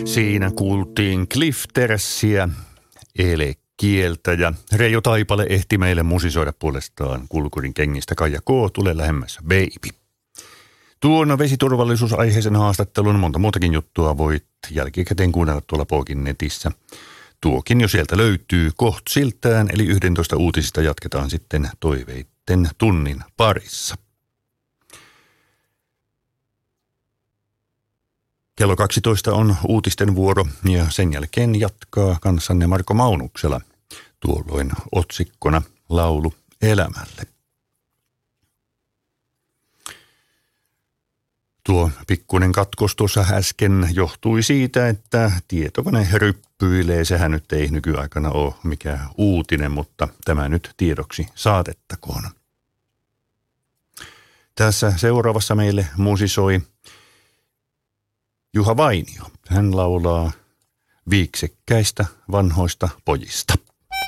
Siinä kuultiin Cliftersiä, Elekieltä ja Reijo Taipale ehti meille musisoida puolestaan Kulkurin kengistä Kaija K. Tule lähemmäs, baby. Tuon vesiturvallisuusaiheisen haastattelun monta muutakin juttua voit jälkikäteen kuunnella tuolla Pookin netissä. Tuokin jo sieltä löytyy koht siltään, eli 11 uutisista jatketaan sitten toiveitten tunnin parissa. Kello 12 on uutisten vuoro ja sen jälkeen jatkaa kanssanne Marko Maunuksela. Tuolloin otsikkona laulu elämälle. Tuo pikkuinen katkos tuossa äsken johtui siitä, että tietokone ryppyilee. Sehän nyt ei nykyaikana ole mikään uutinen, mutta tämä nyt tiedoksi saatettakoon. Tässä seuraavassa meille musisoi Juha Vainio. Hän laulaa viiksekkäistä vanhoista pojista.